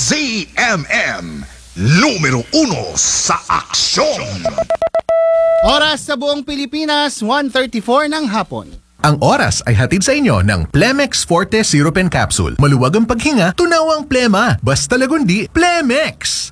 DZMM, numero 1 sa aksyon. Oras sa buong Pilipinas, 1:34 ng hapon. Ang oras ay hatid sa inyo ng Plemex Forte Syrup and Capsule. Maluwag ang paghinga, tunaw ang plema. Basta lagundi, Plemex!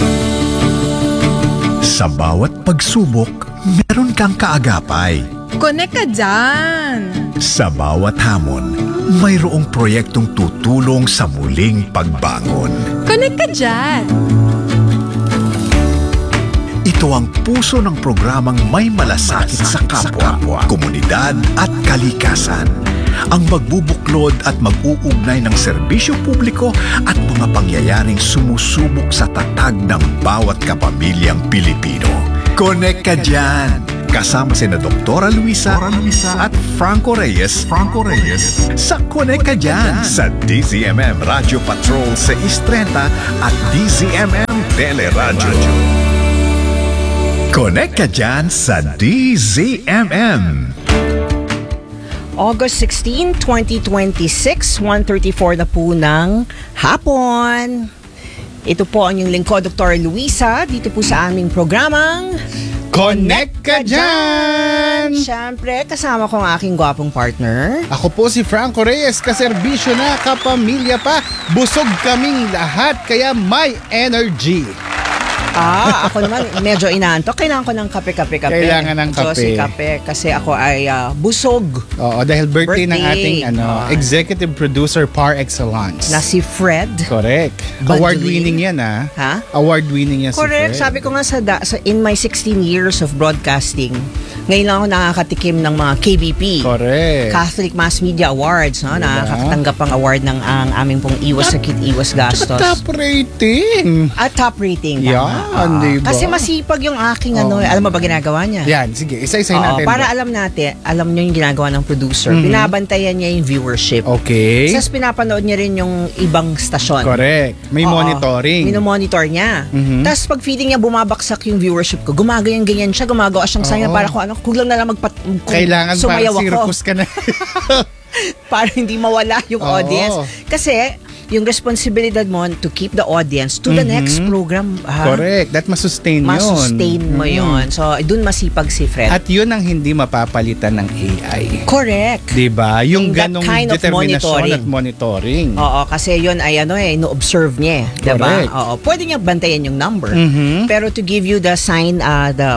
Sa bawat pagsubok, meron kang kaagapay. Connect ka dyan! Sa bawat hamon, mayroong proyektong tutulong sa muling pagbangon. Connect ka dyan! Ito ang puso ng programang may malasakit sa kapwa, komunidad at kalikasan. Ang magbubuklod at mag-uugnay ng serbisyo publiko at mga pangyayaring sumusubok sa tatag ng bawat kapamilyang Pilipino. Connect ka dyan! Kasama sina Dr. Luisa at Franco Reyes sa Connect ka dyan sa DZMM Radio Patrol 630 at DZMM Teleradyo. Connect ka dyan sa DZMM. August 16, 2026, 1:34 na po ng hapon. Ito po ang inyong lingkod, Dr. Luisa, dito po sa aming programang Connect ka dyan! Siyempre, kasama ko ang aking gwapong partner. Ako po si Franco Reyes, kaserbisyo na, kapamilya pa. Busog kaming lahat, kaya may energy. Ako naman medyo inaantok. Kailangan ko ng kape. Kailangan ng kape. Josie kape kasi ako ay busog. Oo, dahil birthday ng Birthday. ating executive producer par excellence. Na si Fred. Correct. Bandolin. Award-winning yan, ha? Ha? Award-winning yan Correct. si Fred. Sabi ko nga in my 16 years of broadcasting, ngayon lang ako nakakatikim ng mga KBP. Correct. Catholic Mass Media Awards. No? Diba? Nakakatanggap ang award ng ang aming pong iwas sakit, iwas gastos. Top rating. At top rating. Yan, diba? Kasi masipag yung aking alam mo ba ginagawa niya? Yan, sige. Isa-isahin natin. Para alam nyo yung ginagawa ng producer. Binabantayan niya yung viewership. Okay. Tapos pinapanood niya rin yung ibang stasyon. Correct. May monitoring. Minomonitor niya. Tapos pag feeling niya bumabaksak yung viewership ko, gumagayan-ganyan siya, gumagawa siyang sign para kung ano, kung lang na lang kailangan sumayaw para ako. circus ka na. Para hindi mawala yung audience. Kasi yung responsibilidad mo to keep the audience to the next program. Correct. That masustain yun. Masustain mo yun. So, dun masipag si Fred. At yun ang hindi mapapalitan ng AI. Correct. Diba? Yung That ganong kind of determinasyon monitoring. at monitoring. Oo, kasi yun ay no-observe niya. Diba? Correct. Oo. Pwede niya bantayan yung number. Pero to give you the sign, the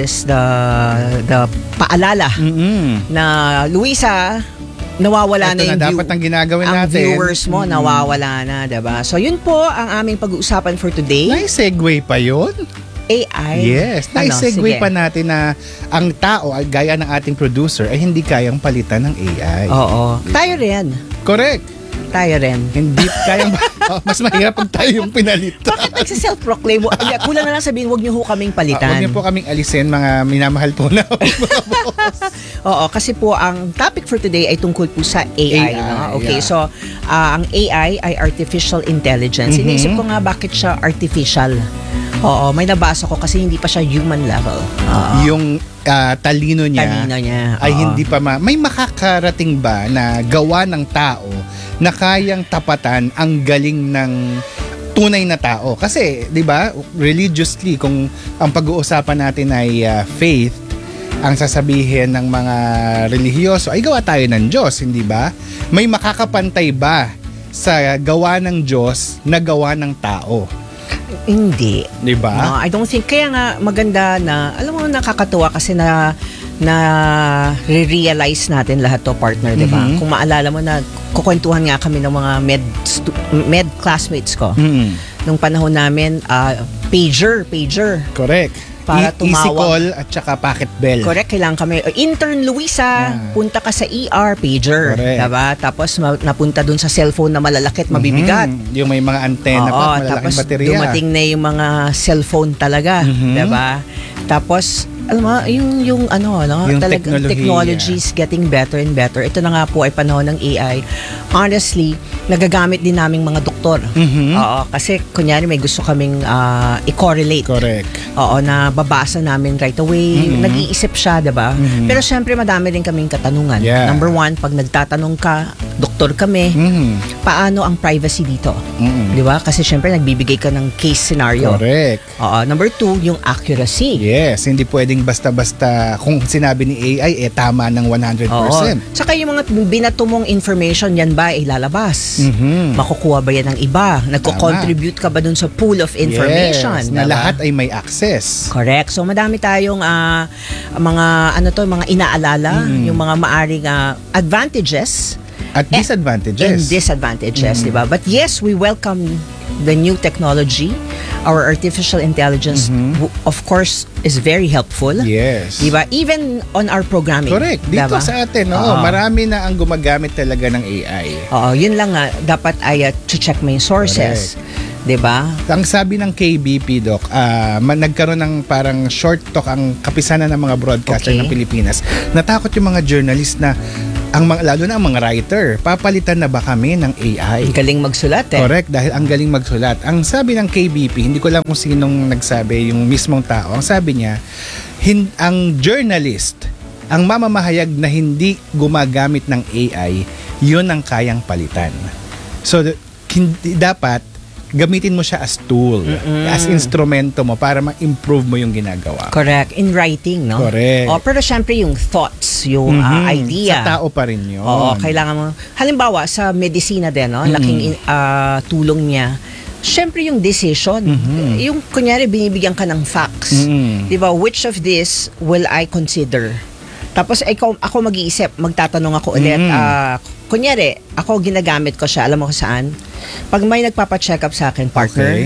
paalala na Luisa, nawawala Ito na dapat ang ginagawin ang natin. viewers mo nawawala na, diba? So yun po ang aming pag-uusapan for today. Nai-segue pa yun? AI. Yes. Nai-segue Sige. pa natin na ang tao, gaya ng ating producer, ay hindi kayang palitan ng AI. Oo. Tayo rin. Correct. Tayo rin. Hindi kayang mas mahirap pag tayo yung pinalitan. Bakit nagsiself-proclaim mo? Kulang na lang sabihin, huwag niyo ho kaming palitan. Huwag niyo po kaming alisin, mga minamahal po na mga boss. Oo, kasi po ang topic for today ay tungkol po sa AI. No? Okay, yeah. so ang AI ay artificial intelligence. Iniisip ko nga bakit siya artificial. Oo, may nabasa ko kasi hindi pa siya human level. Yung talino niya ay oo. hindi pa may makakarating ba na gawa ng tao na kayang tapatan ang galing ng tunay na tao. Kasi, di ba, religiously, kung ang pag-uusapan natin ay faith, ang sasabihin ng mga relihiyoso ay gawa tayo ng Diyos, hindi ba? May makakapantay ba sa gawa ng Diyos na gawa ng tao? Hindi. Di ba? No, I don't think. Kaya nga maganda na, alam mo, nakakatuwa kasi na re-realize natin lahat to, partner, di ba? Kung maalala mo na kukwentuhan nga kami ng mga med classmates ko. Nung panahon namin, pager. Correct. Para Easy tumawag. call at saka pocket bell. Correct, kailangan kami. Intern Luisa, punta ka sa ER, pager. Correct. Diba? Tapos napunta dun sa cellphone na malalaki at mabibigat. Yung may mga antena Oo, pa at malalaking tapos baterya. dumating na yung mga cellphone talaga. Diba? Tapos, alam mo, yung Yung technology is getting better and better. Ito na nga po ay panahon ng AI. Honestly, nagagamit din naming mga doktor. Oo, kasi kunyari may gusto kaming i-correlate. Correct. Oo, na babasa namin right away. Nag-iisip siya, diba? Pero syempre, madami rin kaming katanungan. Yeah. Number one, pag nagtatanong ka, doktor kami, paano ang privacy dito? Diba? Kasi syempre, nagbibigay ka ng case scenario. Correct. Oo. Number two, yung accuracy. Yes, hindi pwedeng basta-basta kung sinabi ni AI, tama ng 100%. Oo. Tsaka yung mga binato mong information, yan ba ay lalabas? Makukuha ba yan ng iba? Nagko-contribute ka ba dun sa pool of information? Yes, na diba? lahat ay may access. Correct. So madami tayong mga inaalala, yung mga maaring advantages At disadvantages. and disadvantages, di ba? But yes, we welcome the new technology. Our artificial intelligence, of course, is very helpful. Yes. Di ba? Even on our programming. Correct. Dito diba? sa atin, marami na ang gumagamit talaga ng AI. Oo, yun lang nga. Dapat ay check mo yung sources. Di ba? Ang sabi ng KBP, Doc, nagkaroon ng parang short talk ang kapisanan ng mga broadcaster Okay. ng Pilipinas. Natakot yung mga journalist na lalo na ang mga writer, papalitan na ba kami ng AI? Ang galing magsulat eh. Correct, dahil ang galing magsulat. Ang sabi ng KBP, hindi ko lang kung sinong nagsabi, yung mismong tao, ang sabi niya, ang journalist, ang mamamahayag na hindi gumagamit ng AI, yun ang kayang palitan. So, dapat gamitin mo siya as tool, as instrumento mo para ma-improve mo yung ginagawa. Correct. In writing, no? Correct. Pero syempre yung thoughts, yung idea. Sa tao pa rin yun. Oo, kailangan mo. Halimbawa, sa medisina din, no? Laking tulong niya. Syempre yung decision. Yung kunyari binibigyan ka ng facts. Di ba? Which of this will I consider? Tapos ako mag-iisip, magtatanong ako ulit. Kunyari, ako ginagamit ko siya. Alam mo kung saan? Pag may nagpapacheck up sa akin, partner,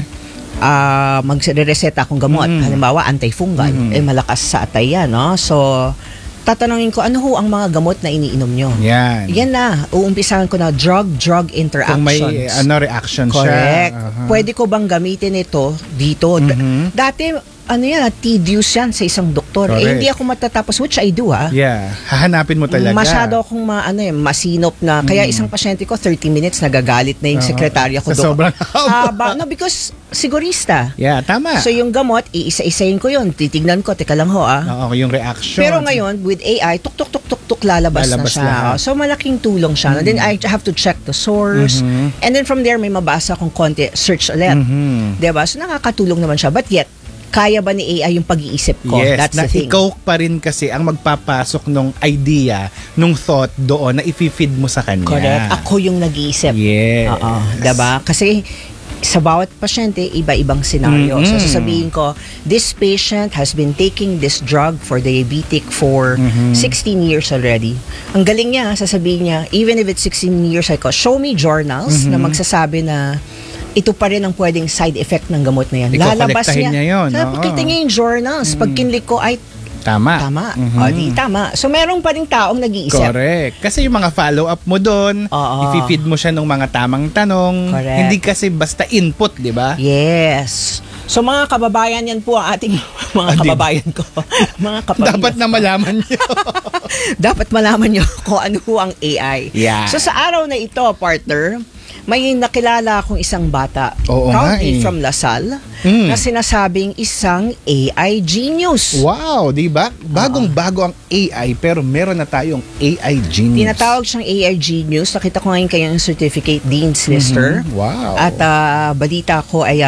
magre-reset akong gamot. Halimbawa, antifungal. Malakas sa atay yan, no? So, tatanungin ko, ano ho ang mga gamot na iniinom nyo? Yan. Yan na. Uumpisahan ko na drug-drug interactions. Kung may reaction Correct. siya. Pwede ko bang gamitin ito dito? Dati, tedious yan sa isang doktor. Correct. Hindi ako matatapos, which I do, Yeah. Hahanapin mo talaga. Masyado akong masinop na. Kaya isang pasyente ko, 30 minutes, nagagalit na yung sekretarya ko. Sa sobrang haba. No, because sigurista. Yeah, tama. So yung gamot, iisa-isayin ko yun. Titignan ko, teka lang ho Oo, yung reaction. Pero ngayon, with AI, tuk-tuk-tuk-tuk, lalabas na siya. lahat. So malaking tulong siya. And then I have to check the source. And then from there, may mabasa akong konti, search ulit. Diba? So nakakatulong naman siya. But yet, kaya ba ni AI yung pag-iisip ko? Yes, That's na the thing. ikaw pa rin kasi ang magpapasok nung idea, nung thought doon na i-feed mo sa kanya. Correct. Ako yung nag-iisip. Yes. Oo. Diba? Kasi sa bawat pasyente, iba-ibang senaryo. So sasabihin ko, this patient has been taking this drug for diabetic for 16 years already. Ang galing niya, sasabihin niya, even if it's 16 years, show me journals na magsasabi na ito pa rin ang pwedeng side effect ng gamot na yan. Ikaw, Lalabas kolektahin niya yun, oo. Pakita niya yung journals. Pag kinlik ko, ay, Tama. O, di tama. So, meron pa rin taong nag-iisip. Correct. Kasi yung mga follow-up mo doon, Oo. i-feed mo siya ng mga tamang tanong. Correct. Hindi kasi basta input, di ba? Yes. So, mga kababayan, yan po ang ating mga kababayan ko. Mga kapamilya. Dapat na malaman niyo. Dapat malaman nyo kung ano po ang AI. Yeah. So, sa araw na ito, partner, may nakilala akong isang bata, Oo nga proudly eh. from Lasal, na sinasabing isang AI genius. Wow, di ba? Bagong-bago ang AI pero meron na tayong AI genius. Tinatawag siyang AI genius. Nakita ko ngayon kayong certificate Dean's Lister. Wow. At balita ko ay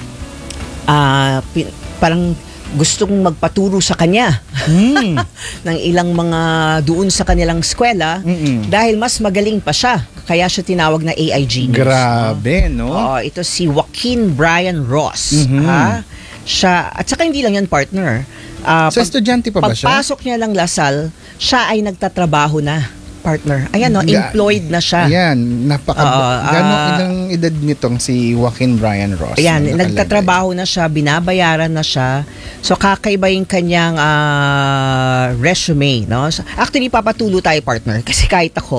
parang gustong magpaturo sa kanya ng ilang mga doon sa kanilang eskwela dahil mas magaling pa siya. Kaya siya tinawag na AI genius. Grabe, no? Ito si Joaquin Brian Ross. Siya, at saka hindi lang yan, partner. So, estudyante pa ba siya? Pagpasok niya lang Lasal, siya ay nagtatrabaho na, partner. Ayan, no, employed na siya. Ayan, gano'ng ilang edad nitong si Joaquin Brian Ross? Ayan, Nakalagay. nagtatrabaho na siya, binabayaran na siya. So, kakaiba yung kanyang resume, no? So, actually, papatulo tayo, partner. Kasi kahit ako,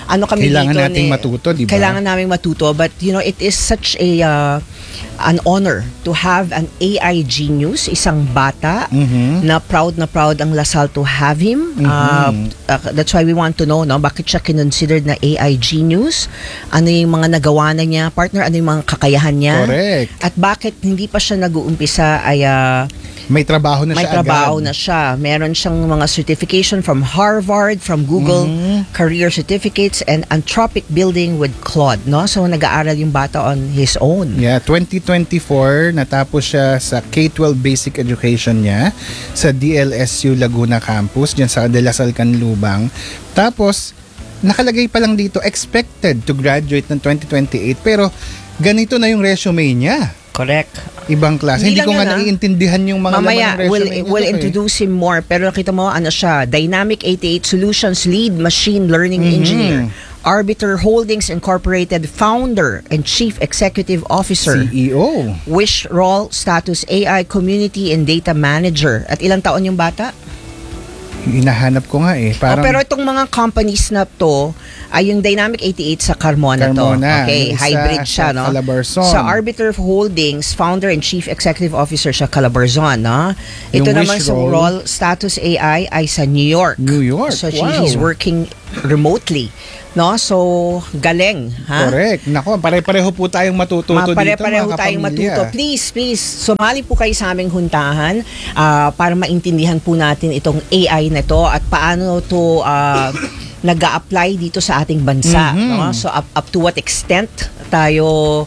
ano kami Kailangan dito nating matuto, di ba? Kailangan naming matuto, but it is such an honor to have an AI genius, isang bata na proud ang Lasal to have him. That's why we want to know, bakit siya considered na AI genius? Ano yung mga nagawa na niya, partner? Ano yung mga kakayahan niya? Correct. At bakit hindi pa siya nag-uumpisa ay may trabaho na may siya trabaho agad. na siya. Meron siyang mga certification from Harvard, from Google, career certificates, and Anthropic building with Claude. No? So, nag-aaral yung bata on his own. Yeah, 2024 natapos siya sa K-12 basic education niya sa DLSU Laguna Campus diyan sa De La Salle, Canlubang. Tapos nakalagay pa lang dito expected to graduate ng 2028 pero ganito na yung resume niya. Correct. Ibang klase. Hindi ko lang nga yun, naiintindihan yung mga Mamaya, laman ng resume niya. we'll introduce him more. Pero nakita mo, siya, Dynamic 88 Solutions Lead Machine Learning Engineer. Arbiter Holdings Incorporated Founder and Chief Executive Officer. CEO. Wish Role Status AI Community and Data Manager. At ilang taon yung bata? Hinahanap ko nga eh. Parang pero itong mga companies na to ay yung Dynamic 88 sa Carmona to. Okay, yung isa hybrid siya, sa no? Calabarzon. Sa Arbiter Holdings, Founder and Chief Executive Officer siya Calabarzon, no? Ito Yung naman Wish sa Roll, role Status AI ay sa New York. New York. So Wow. he's working remotely, no? So galing, ha? Correct. Nako, pare-pareho po tayong matututo dito, Pare-pareho mga tayong kapamilya. matuto. Please, sumali po kayo sa aming huntahan para maintindihan po natin itong AI na to at paano to nag-a-apply dito sa ating bansa. No? So up to what extent tayo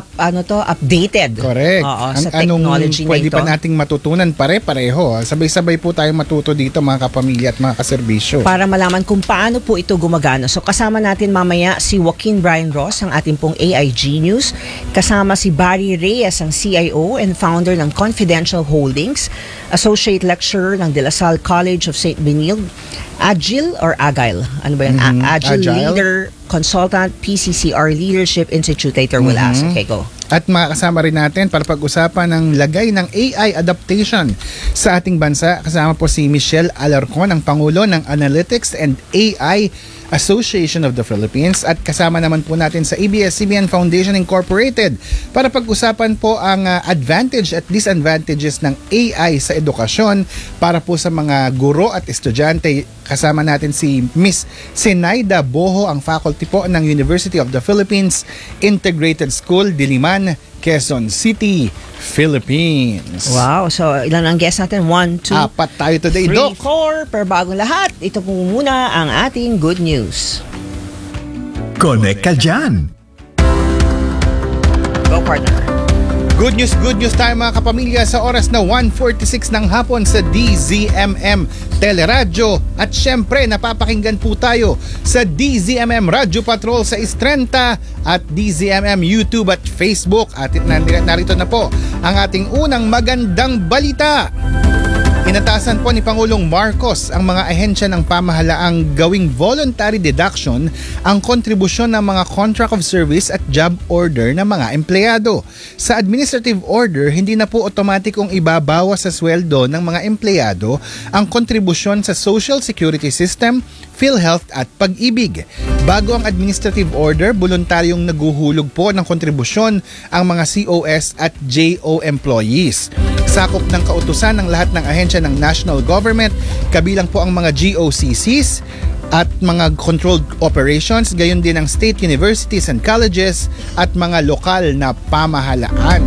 updated Correct. sa technology na pwede ito. pa nating matutunan pare-pareho. Sabay-sabay po tayong matuto dito mga kapamilya at mga kaserbisyo. Para malaman kung paano po ito gumagana. So kasama natin mamaya si Joaquin Brian Ross, ang ating pong AI Genius. Kasama si Barry Reyes, ang CIO and founder ng Confidential Holdings, Associate Lecturer ng De La Salle College of St. Benilde, Agile or Agile? Ano ba yan? Agile Leader Consultant, PCCR Leadership Institute. Later we'll ask. Okay, go. At makakasama rin natin para pag-usapan ng lagay ng AI adaptation sa ating bansa. Kasama po si Michelle Alarcon, ang Pangulo ng Analytics and AI Association of the Philippines. At kasama naman po natin sa ABS-CBN Foundation Incorporated para pag-usapan po ang advantage at disadvantages ng AI sa edukasyon para po sa mga guro at estudyante. Kasama natin si Miss Zenaida Boho, ang faculty po ng University of the Philippines Integrated School, Diliman, Quezon City, Philippines. Wow. So, ilan ang guest natin? 1, 2, Apat tayo today, 3, Doc. 4. Per bagong lahat, ito po muna ang ating good news. Connect ka dyan! Go, partner. Good news tayo mga kapamilya sa oras na 1:46 ng hapon sa DZMM Teleradyo. At syempre, napapakinggan po tayo sa DZMM Radio Patrol sa Istrenta at DZMM YouTube at Facebook. At narito na po ang ating unang magandang balita. Inatasan po ni Pangulong Marcos ang mga ahensya ng pamahalaang gawing voluntary deduction ang kontribusyon ng mga contract of service at job order ng mga empleyado. Sa administrative order, hindi na po otomatikong ibabawas sa sweldo ng mga empleyado ang kontribusyon sa Social Security System, PhilHealth at Pag-ibig. Bago ang administrative order, voluntaryong naguhulog po ng kontribusyon ang mga COS at JO employees. Sakop ng kautusan ng lahat ng ahensya ng national government, kabilang po ang mga GOCCs at mga controlled operations, gayon din ang state universities and colleges at mga lokal na pamahalaan.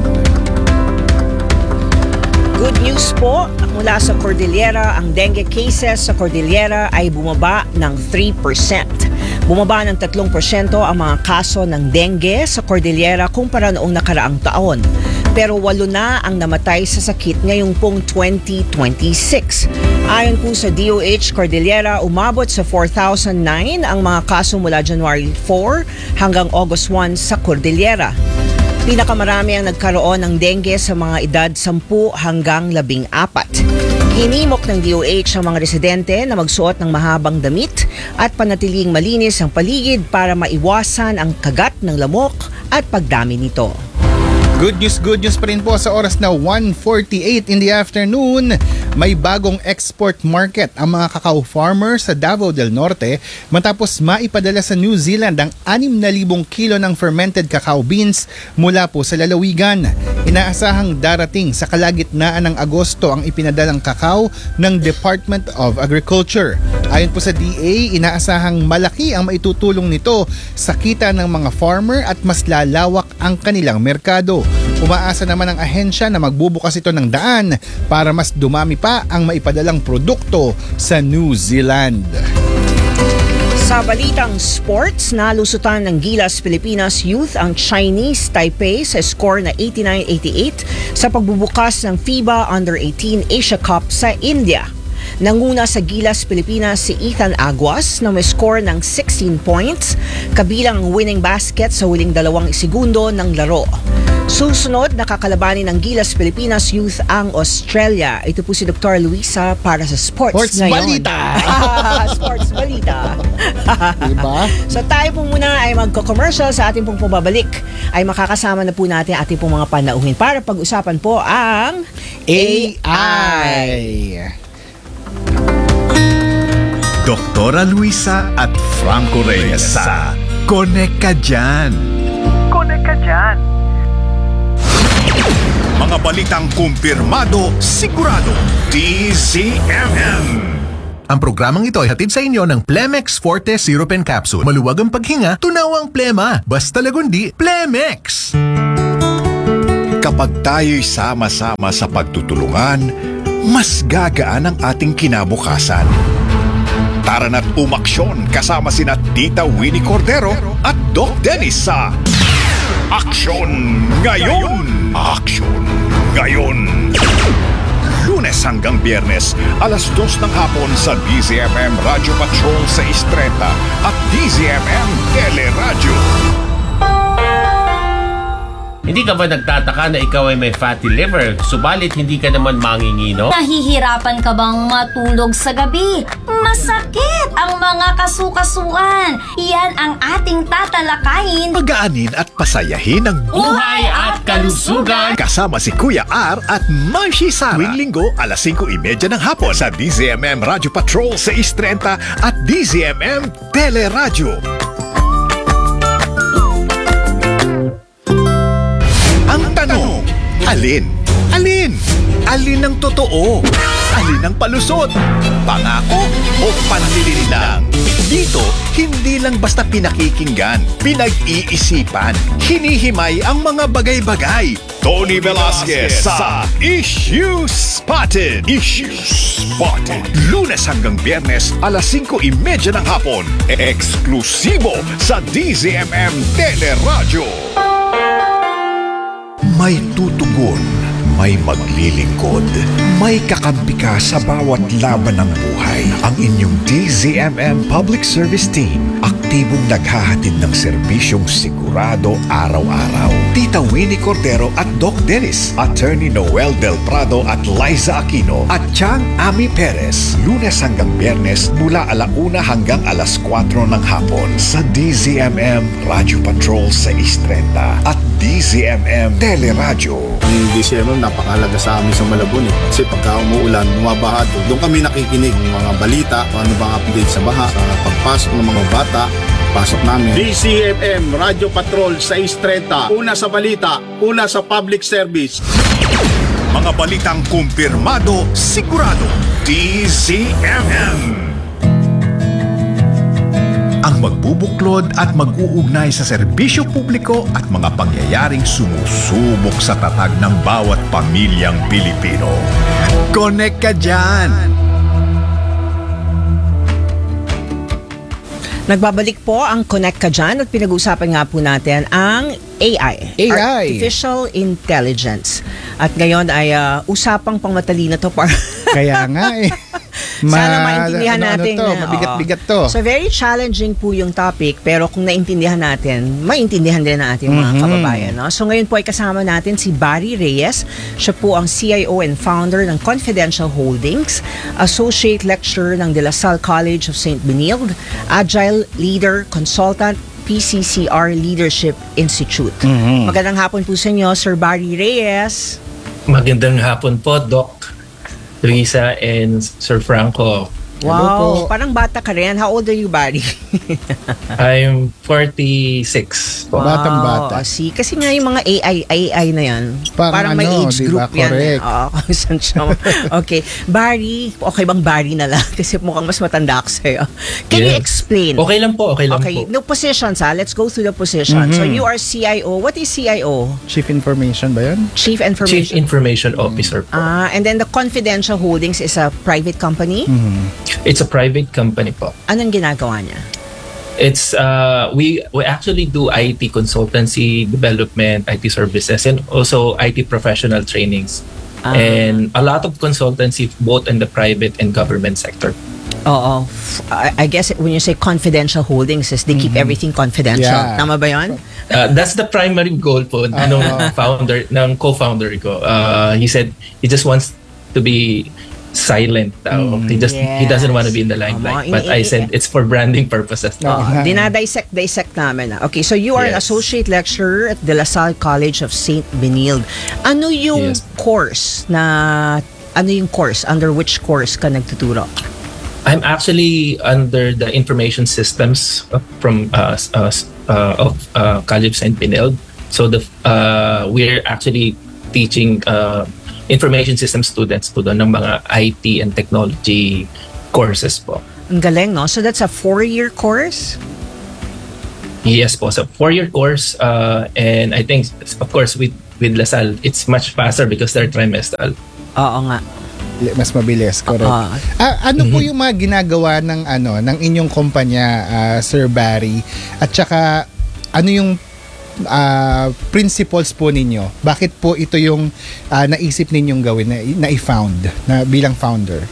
Good news po mula sa Cordillera. Ang dengue cases sa Cordillera ay bumaba ng 3%. Bumaba ng 3% ang mga kaso ng dengue sa Cordillera kumpara noong nakaraang taon. Pero 8 na ang namatay sa sakit ngayong pong 2026. Ayon po sa DOH Cordillera, umabot sa 4,009 ang mga kaso mula January 4 hanggang August 1 sa Cordillera. Pinakamarami ang nagkaroon ng dengue sa mga edad 10 hanggang 14. Hinimok ng DOH ang mga residente na magsuot ng mahabang damit at panatiling malinis ang paligid para maiwasan ang kagat ng lamok at pagdami nito. Good news pa rin po sa oras na 1:48 in the afternoon. may bagong export market ang mga kakao farmer sa Davao del Norte matapos maipadala sa New Zealand ang 6,000 kilo ng fermented cacao beans mula po sa lalawigan. Inaasahang darating sa kalagitnaan ng Agosto ang ipinadalang kakao ng Department of Agriculture. Ayon po sa DA, inaasahang malaki ang maitutulong nito sa kita ng mga farmer at mas lalawak ang kanilang merkado. Umaasa naman ang ahensya na magbubukas ito ng daan para mas dumami pa ang maipadalang produkto sa New Zealand. Sa balitang sports, nalusutan ng Gilas Pilipinas Youth ang Chinese Taipei sa score na 89-88 sa pagbubukas ng FIBA Under-18 Asia Cup sa India. Nanguna sa Gilas Pilipinas si Ethan Aguas na may score ng 16 points, kabilang winning basket sa huling 2 segundo ng laro. Susunod, nakakalabanin ng Gilas Pilipinas Youth ang Australia. Ito po si Dr. Luisa para sa Sports ngayon. Balita! Sports Balita! Diba? So tayo po muna ay magko-commercial. Sa ating pong pababalik ay makakasama na po natin ating pong mga panauhin para pag-usapan po ang AI. Doktora Luisa at Franco Reyes sa Connect Ka Dyan. Connect ka dyan. Mga balitang kumpirmado, sigurado. DZMM. Ang programang ito ay hatid sa inyo ng Plemex Forte Syrup and Capsule. Maluwag ang paghinga, tunawang plema. Basta lagundi, Plemex! Kapag tayo'y sama-sama sa pagtutulungan, mas gagaan ang ating kinabukasan. Tara na't umaksyon kasama sina Tita Winnie Cordero at Doc Dennis sa Aksyon Ngayon! Aksyon Ngayon! Lunes hanggang Biyernes, alas 2 ng hapon sa DZMM Radio Patrol 630 at DZMM Teleradio. Hindi ka ba nagtataka na ikaw ay may fatty liver, subalit hindi ka naman mangingino? Nahihirapan ka bang matulog sa gabi? Masakit ang mga kasukasuan. Yan ang ating tatalakayin. Pagaanin at pasayahin ang Buhay at kalusugan! kasama si Kuya R at Marcy Sara. Tuwing linggo, alas 5:30 ng hapon sa DZMM Radio Patrol 630 at DZMM Teleradio. Ang tanong, alin? Alin? Alin ang totoo? Alin ang palusot? Pangako o panlililang? Dito, hindi lang basta pinakikinggan, pinag-iisipan, hinihimay ang mga bagay-bagay. Tony Velasquez sa Issue Spotted. Issue Spotted. Lunes hanggang Biyernes, alas 5:30 ng hapon. Eksklusibo sa DZMM Teleradio. May tutugon, may maglilingkod, may kakampi ka sa bawat laban ng buhay. Ang inyong DZMM Public Service Team, aktibong naghahatid ng serbisyong sigurado araw-araw. Tita Winnie Cordero at Doc Dennis, Attorney Noel Del Prado at Liza Aquino at Chang Ami Perez. Lunes hanggang Biyernes mula 1:00 hanggang alas 4 ng hapon sa DZMM Radio Patrol 630 at DZMM Teleradio. Ang DZMM napakahalaga sa amin sa Malabon kasi pagka umuulan, bumabaha doon kami nakikinig ng mga balita, ano bang update sa baha, sa pagpasok ng mga bata, pasok namin. DZMM Radio Patrol 630, una sa balita, una sa public service. Mga balitang kumpirmado, sigurado. DZMM. Ang magbubuklod at mag-uugnay sa serbisyo publiko at mga pangyayaring sumusubok sa tatag ng bawat pamilyang Pilipino. Connect ka dyan! Nagbabalik po ang Connect Ka Dyan at pinag-uusapan nga po natin ang AI. Artificial Intelligence. At ngayon ay usapang pangmatalino to para Kaya nga eh. sana maintindihan natin. Mabigat-bigat to. So very challenging po yung topic, pero kung naintindihan natin, maintindihan din ng ating mga kababayan. No? So ngayon po ay kasama natin si Barry Reyes. Siya po ang CIO and founder ng Confidential Holdings, Associate Lecturer ng De La Salle College of St. Benilde, Agile Leader Consultant, PCCR Leadership Institute. Magandang hapon po sa inyo, Sir Barry Reyes. Magandang hapon po, Doc. Luisa and Sir Franco. Wow, parang bata ka rin. How old are you, Barry? I'm 46 po. Batang-bata. See, kasi nga yung mga AI na yan, Parang may ano, age diba? group yan. Correct. Okay, Barry, okay bang Barry na lang? Kasi mukhang mas matanda ako sa'yo. Can you Yes. explain? Okay lang po. No positions let's go through the position. So you are CIO. What is CIO? Chief Information ba yun? Chief Chief Information. Information Officer po. And then the Confidential Holdings is a private company. It's a private company po. Anong ginagawa niya? It's we actually do IT consultancy, development, IT services, and also IT professional trainings. And a lot of consultancy both in the private and government sector. Oo. I guess when you say confidential holdings is they keep everything confidential. Yeah. Tama ba yun? That's the primary goal po ng co-founder ko. He said he just wants to be silent daw. He doesn't want to be in the limelight. But I said it's for branding purposes. Dinadissect namin. Okay, so you are an Yes. associate lecturer at De La Salle College of St. Benilde. Ano yung Yes. course under which course ka nagtuturo? I'm actually under the information systems from College of St. Benilde. So we're actually teaching information system students po doon ng mga IT and technology courses po. Ang galing, no? So that's a 4-year course? Yes po, so 4-year course and I think of course with LaSalle it's much faster because they're trimestral. Oo nga. Mas mabilis, correct. Ano po yung mga ginagawa ng inyong kumpanya, Sir Barry? At saka ano yung principles po ninyo? Bakit po ito yung naisip ninyong gawin na i-found na bilang founder?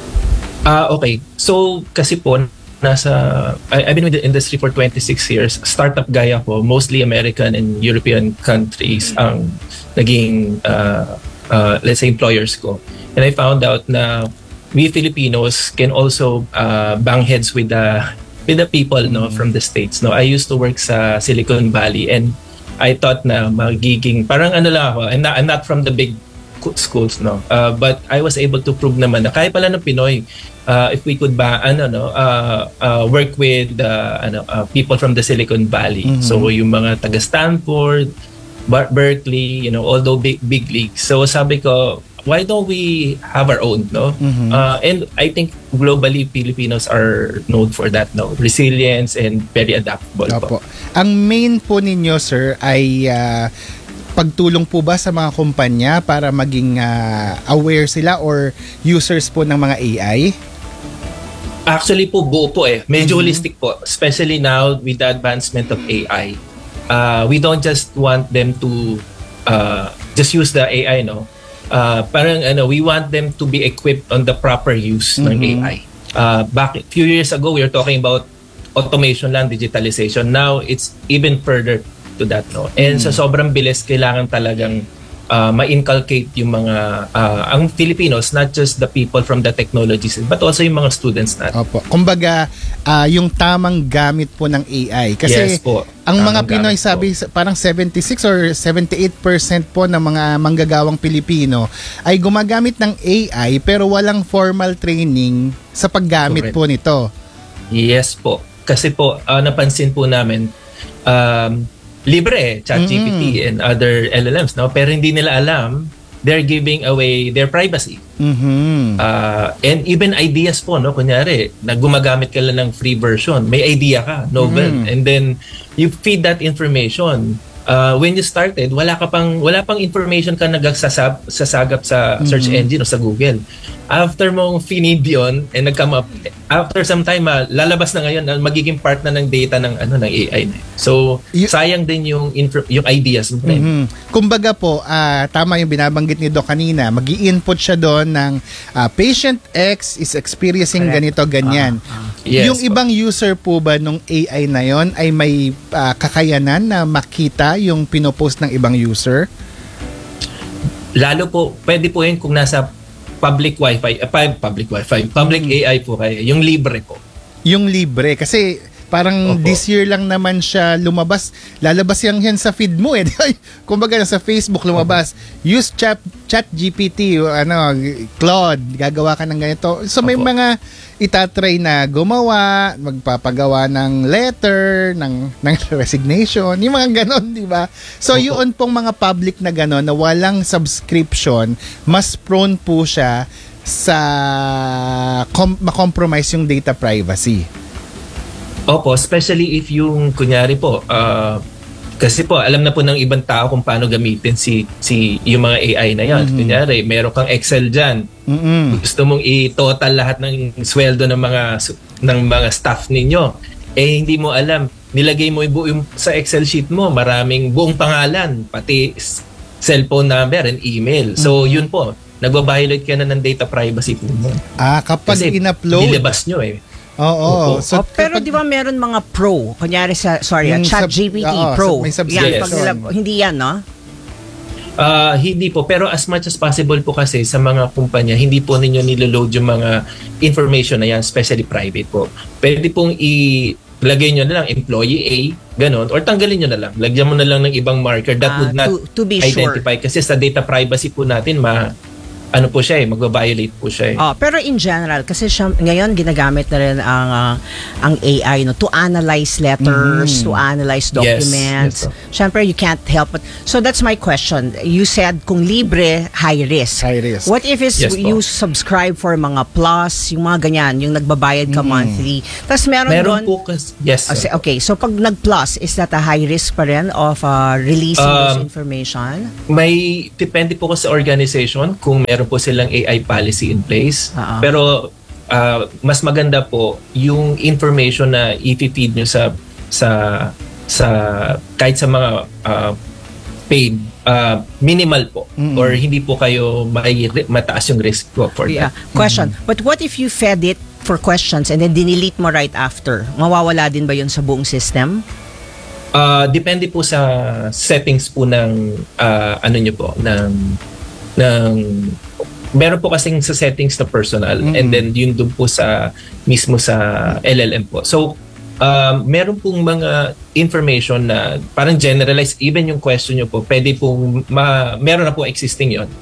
Okay. So kasi po I've been with the industry for 26 years. Startup guy ako, mostly American and European countries ang naging let's say employers ko. And I found out na we Filipinos can also bang heads with the people from the States. I used to work sa Silicon Valley and I thought na magiging parang ano lang ako. I'm not from the big schools but I was able to prove naman na kaya pala ng Pinoy if we could work with people from the Silicon Valley. So yung mga taga Stanford, Berkeley, although big leagues. So sabi ko, why don't we have our own, and I think globally Filipinos are known for that, resilience and very adaptable. Opo. Ang main po ninyo, sir, ay pagtulong po ba sa mga kumpanya para maging aware sila or users po ng mga AI? Actually po, buo po medyo holistic po, especially now with the advancement of AI. We don't just want them to just use the AI, parang we want them to be equipped on the proper use ng AI. Back a few years ago, we were talking about automation lang, digitalization. Now, it's even further to that, And sa sobrang bilis, kailangan talagang ma-inculcate yung mga ang Filipinos, not just the people from the technologies, but also yung mga students natin. Opo. Kumbaga, yung tamang gamit po ng AI. Kasi Yes po. ang mga Tamang Pinoy gamit sabi parang 76 or 78% po ng mga manggagawang Pilipino ay gumagamit ng AI pero walang formal training sa paggamit Correct. po nito. Yes po. Kasi po, napansin po namin, libre ChatGPT and other LLMs, pero hindi nila alam they're giving away their privacy. And even ideas po, kunyari, gumagamit ka lang ng free version, may idea ka, novel, and then you feed that information. When you started, wala pang information ka sasagap sa search engine o sa Google. After mong finid yun and nag-come up, after some time, lalabas na ngayon, magiging part na ng data ng AI na. So, sayang din yung ideas. Kumbaga po, tama yung binabanggit ni Doc kanina, mag-i-input siya doon ng patient X is experiencing ganito, ganyan. Yes, yung ibang user po ba nung AI na yon ay may kakayanan na makita yung pinopost ng ibang user? Lalo po, pwede po yun kung nasa public AI po kayo, yung libre po. Yung libre, kasi Parang Opo. this year lang naman siya lumabas. Lalabas yan sa feed mo eh. Kumbaga sa Facebook lumabas. Use chat GPT, Claude, gagawa ka ng ganito. So may Opo. mga itatry na gumawa, magpapagawa ng letter, ng resignation, yung mga ganon, di ba? So Opo. yun pong mga public na ganon na walang subscription, mas prone po siya sa ma-compromise yung data privacy. Opo, especially if yung kunyari po, kasi po alam na po ng ibang tao kung paano gamitin si yung mga AI na yan. Kunyari, meron kang Excel diyan. Gusto mong i-total lahat ng sweldo ng mga staff ninyo. Hindi mo alam. Nilagay mo yung sa Excel sheet mo, maraming buong pangalan, pati cellphone number and email. So yun po, nagbabiolate ka na ng data privacy po mo. Kapag Kasi in-upload. nilabas nyo eh. Oo. So, pero di ba meron mga pro? Kunyari ChatGPT Pro. may Yan, subscription. hindi yan, no? Hindi po. Pero as much as possible po kasi sa mga kumpanya, hindi po ninyo niloload yung mga information na yan, especially private po. Pwede pong ilagay nyo na lang employee A, ganon, or tanggalin nyo na lang. Lagyan mo na lang ng ibang marker that would not to be identify. Kasi sa data privacy po natin, magbabiolate po siya eh. Pero in general, kasi ngayon ginagamit na rin ang AI to analyze letters, to analyze documents. Yes, Siyempre, you can't help but... So that's my question. You said kung libre, high risk. High risk. What if you subscribe for mga plus, yung mga ganyan, yung nagbabayad ka monthly. Tapos meron po kasi... Yes, sir. Okay, so pag nag-plus, is that a high risk pa rin of releasing this information? May depende po kasi sa organization kung meron po silang AI policy in place. Pero mas maganda po yung information na i-feed nyo sa kahit sa mga paid minimal po or hindi po kayo mataas yung risk po for that. Question. But what if you fed it for questions and then dinelete mo right after? Mawawala din ba yun sa buong system? Depende po sa settings po ng nyo po ng meron po kasing sa settings na personal and then yun doon po mismo sa LLM po. So meron pong mga information na parang generalized, even yung question nyo po pwede pong meron na po existing yun.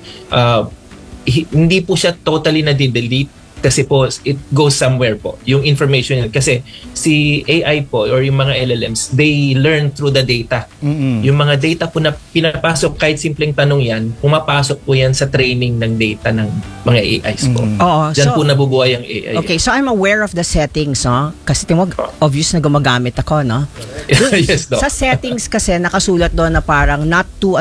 Hindi po siya totally na delete kasi po it goes somewhere po yung information yun. Kasi si AI po or yung mga LLMs, they learn through the data. Yung mga data po na pinapasok, kahit simpleng tanong yan, pumapasok po yan sa training ng data ng mga AIs po. Diyan po nabubuhay ang AI. Okay, so I'm aware of the settings, no? Kasi obvious na gumagamit ako, no? Yes, no? Sa settings kasi nakasulat doon na parang not to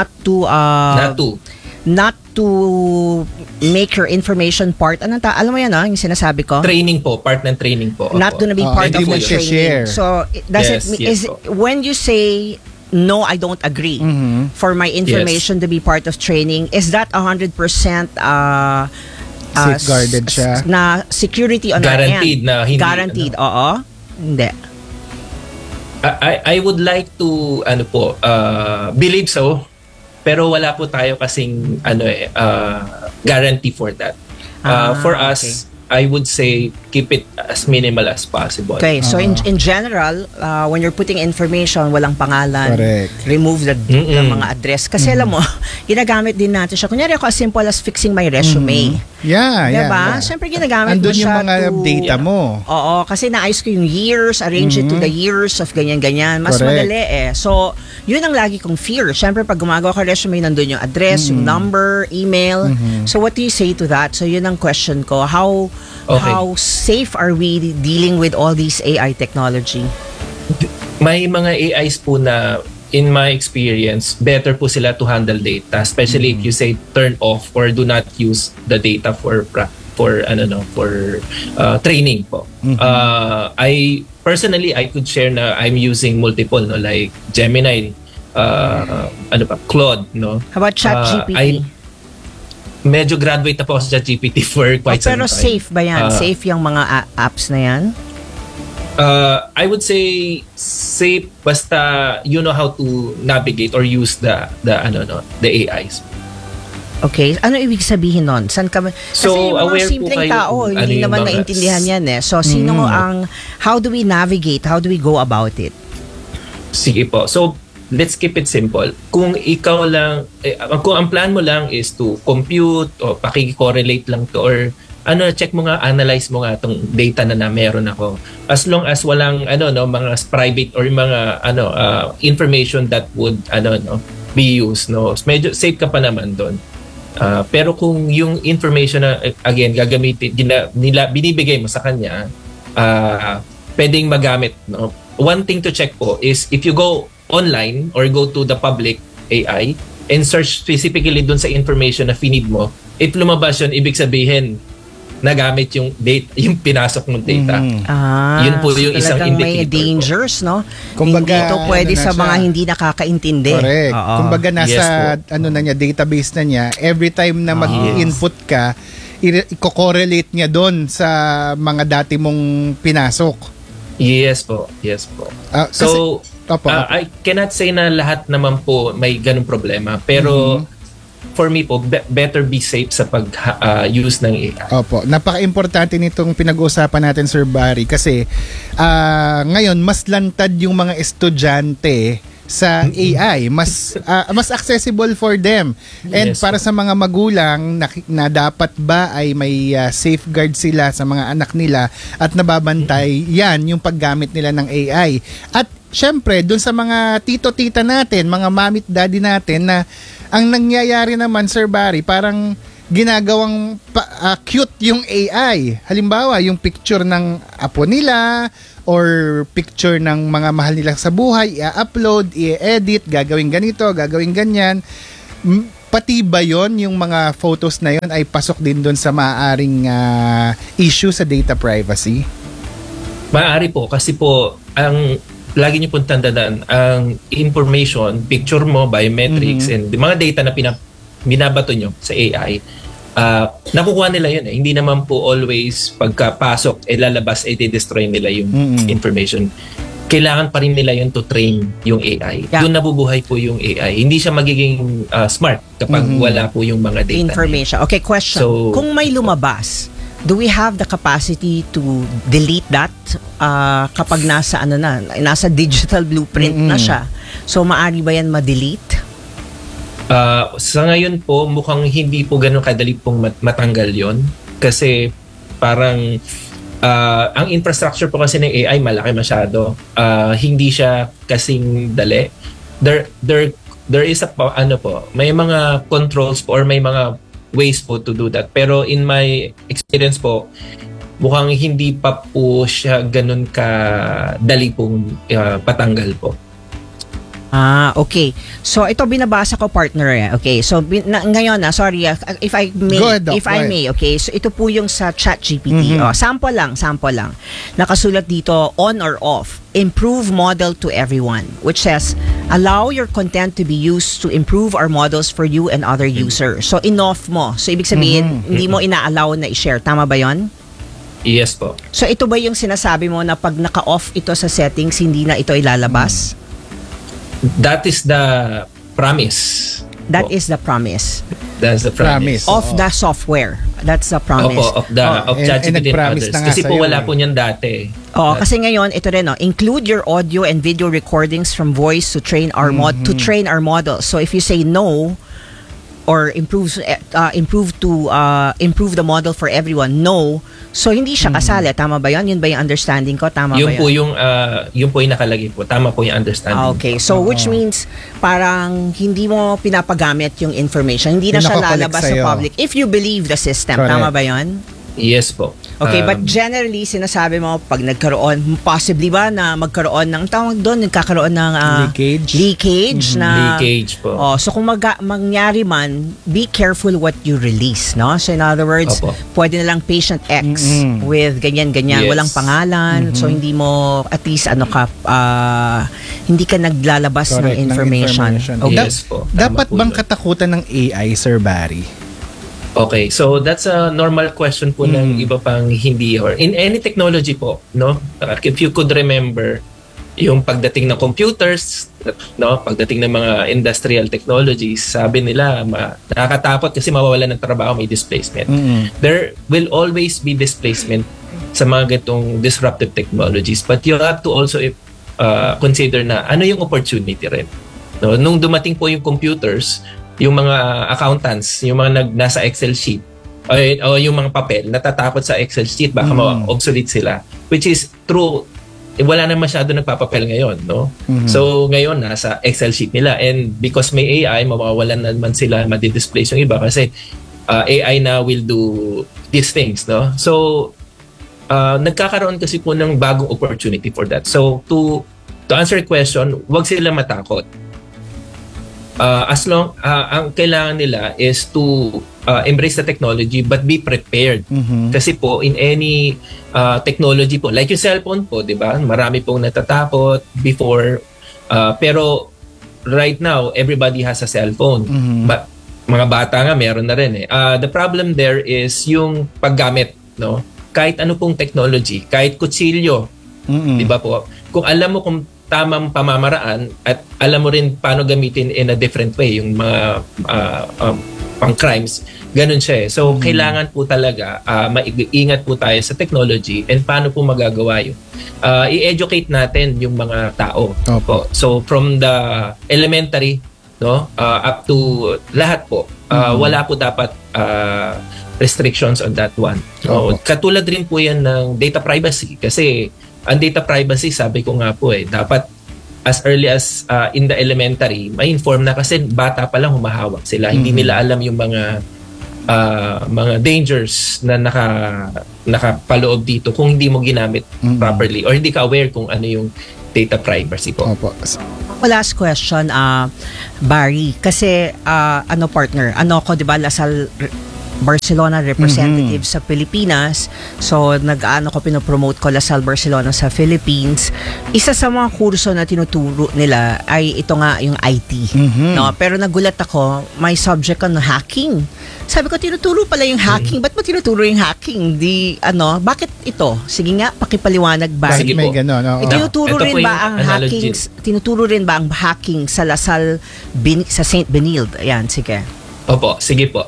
make your information part. Alam mo yan, yung sinasabi ko? Training po, part ng training po. Not to be part of the training. Share. So, when you say, no, I don't agree for my information to be part of training, is that 100% safeguarded siya? Na security on guaranteed our end? Na hindi. Guaranteed, oo. Hindi. I would like to, believe so. Pero wala po tayo kasing guarantee for that. For us, I would say keep it as minimal as possible. Okay, so in general, when you're putting information, walang pangalan, correct, remove the mga address. Kasi alam mo, ginagamit din natin siya. Kunyari ako, as simple as fixing my resume. Diba? Siyempre ginagamit andun mo siya yung mga data mo. Oo, kasi naayos ko yung years, arrange it to the years of ganyan-ganyan. Mas correct, madali eh. So, yun ang lagi kong fear. Siyempre, pag gumagawa ka resume, nandun yung address, yung number, email. So, what do you say to that? So, yun ang question ko. How safe are we dealing with all these AI technology? May mga AIs po na, in my experience, better po sila to handle data, especially if you say turn off or do not use the data for training po. I personally, I could share na I'm using multiple, like Gemini, Claude, no. How about ChatGPT? Medyo graduate na po ako sa ChatGPT for quite some time. Pero safe ba yan? Safe yung mga apps na yan? I would say safe basta you know how to navigate or use the AIs. Okay, ano ibig sabihin nun? Saan ka kasi So, yung mga aware po simpleng kayo tao, kung hindi ano yung naman mga- naintindihan yan eh. So, sino how do we navigate? How do we go about it? Sige po. So, let's keep it simple. Kung ikaw lang, kung ang plan mo lang is to compute o pakiki-correlate lang to or check mo nga, analyze mo nga tong data na meron ako. As long as walang mga private or mga information that would be used, medyo safe ka pa naman doon. Pero kung yung information na again gagamitin binibigay mo sa kanya, pwedeng magamit, One thing to check po is if you go online or go to the public AI and search specifically dun sa information na feed mo, if lumabas yun, ibig sabihin nagamit yung data, yung pinasok mong data. Yun po yung isang talagang indicator may dangers, no? Kumbaga, hindi ito pwede ano na sa siya? mga hindi nakakaintindi. Correct. Oo. Kumbaga nasa Yes na niya, database na niya, every time na mag-input ka, i-correlate niya doon sa mga dati mong pinasok. Yes po. Yes po. Kasi- Opo. I cannot say na lahat naman po may ganung problema. Pero for me po, better be safe sa pag-use ng AI. Opo, napaka-importante nitong pinag-uusapan natin, Sir Barry, kasi ngayon mas lantad yung mga estudyante sa AI, mas accessible for them. And Yes, para sa mga magulang na dapat ba ay may safeguard sila sa mga anak nila at nababantay yan yung paggamit nila ng AI. At syempre, dun sa mga tito-tita natin, mga mamit daddy natin na ang nangyayari naman, Sir Barry, parang ginagawang cute yung AI. Halimbawa, yung picture ng apo nila or picture ng mga mahal nila sa buhay, i-upload, i-edit, gagawin ganito, gagawin ganyan. Pati ba yon yung mga photos na yon ay pasok din doon sa maaaring issue sa data privacy? Maaari po kasi po ang lagi niyo pong tandaan ang information, picture mo, biometrics and the mga data na binabato nyo sa AI, nakukuha nila yun eh. Hindi naman po always pagkapasok, lalabas, destroy nila yung information. Kailangan pa rin nila yun to train yung AI. Yeah. Doon nabubuhay po yung AI. Hindi siya magiging smart kapag wala po yung mga data. Information. Okay, question. So, kung may lumabas, do we have the capacity to delete that kapag nasa digital blueprint na siya? So, maari ba yan ma-delete? Sa ngayon po, mukhang hindi po ganun kadali pong matanggal yon kasi parang ang infrastructure po kasi ng AI malaki masyado. Hindi siya kasing dali. There is may mga controls po or may mga ways po to do that. Pero in my experience po, mukhang hindi pa po siya ganun kadali pong patanggal po. Okay. So ito binabasa ko, partner. Okay. So ngayon sorry if I may, Go ahead, Doc. if I Go ahead. may. Okay. So ito po yung sa ChatGPT. Sample lang. Nakasulat dito on or off. Improve model to everyone, which says allow your content to be used to improve our models for you and other users. So in-off mo. So ibig sabihin hindi mo ina-allow na i-share. Tama ba 'yon? Yes po. So ito ba yung sinasabi mo na pag naka-off ito sa settings, hindi na ito ilalabas? That is the promise. That is the promise. That's the promise. Of the software. That's the promise. Opo, of ChatGPT and nag-promise others. na nga Kasi po sa'yo wala eh. po niyan dati. Kasi ngayon ito rin include your audio and video recordings from voice to train our model. So if you say no or improve the model for everyone, no. So hindi siya kasali, tama ba 'yon? Yun ba yung understanding ko? Tama Yun ba po 'yun? yung po yung nakalagay po. Tama po yung understanding. Okay. So which means parang hindi mo pinapagamit yung information. Hindi na siya Pinakocollect lalabas sa sa'yo. public if you believe the system. Correct. Tama ba 'yon? Yes po. Okay, but generally, sinasabi mo, pag nagkaroon, possibly ba na magkaroon ng, tawag doon, nagkakaroon ng leakage na... Leakage po. So kung mangyari man, be careful what you release, no? So in other words, Opo. pwede na lang patient X with ganyan-ganyan, Yes. walang pangalan, so hindi mo, at least hindi ka naglalabas Correct, ng information. Okay. Yes po. Tama Dapat po bang yun. katakutan ng AI, Sir Barry? Okay, so that's a normal question po ng iba pang hindi or in any technology po, no? If you could remember, Yung pagdating ng computers, no, pagdating ng mga industrial technologies, sabi nila nakakatakot kasi mawawalan ng trabaho, may displacement. There will always be displacement sa mga ganitong disruptive technologies, but you have to also consider na ano yung opportunity rin. No, nung dumating po yung computers, yung mga accountants, yung mga nasa Excel sheet o yung mga papel, natatakot sa Excel sheet, baka ma-obsolete sila, which is true. Wala na masyado nagpapapel ngayon, no? So ngayon nasa Excel sheet nila, and because may AI, mawawalan naman sila, madi-displace yung iba kasi AI na will do these things, no? So nagkakaroon kasi po ng bagong opportunity for that. So to answer your question, wag sila matakot. As long ang kailangan nila is to embrace the technology but be prepared. Kasi po in any technology po, like yung cellphone po, 'di ba? Marami pong natatakot before, pero right now everybody has a cellphone. But mga bata nga meron na rin eh. The problem there is yung paggamit, no? Kahit ano pong technology, kahit kutsilyo, 'di ba po? Kung alam mo kung tamang pamamaraan at alam mo rin paano gamitin in a different way yung mga pang crimes, ganun siya eh. So kailangan po talaga maiingat po tayo sa technology and paano po magagawa yun. I-educate natin yung mga tao. Po. So from the elementary, no, up to lahat po, wala po dapat restrictions on that one. So, katulad rin po yan ng data privacy kasi ang data privacy, sabi ko nga po dapat as early as in the elementary, may inform na kasi bata pa lang humahawak sila. Hindi nila alam yung mga dangers na nakapaloob dito kung hindi mo ginamit properly or hindi ka aware kung ano yung data privacy po. Last question, Barry. Kasi, partner, ako, di ba, Lasal Barcelona representative sa Pilipinas. So, pinopromote ko Lasal Barcelona sa Philippines. Isa sa mga kurso na tinuturo nila ay ito nga, yung IT. No? Pero nagulat ako, may subject on hacking. Sabi ko, tinuturo pala yung hacking. Ba't mo tinuturo yung hacking? Bakit ito? Sige nga, pakipaliwanag ba? Sige po. Tinuturo rin ba ang hacking? Tinuturo rin ba ang hacking sa Lasal sa St. Benilde? Ayan, sige. Opo, sige po.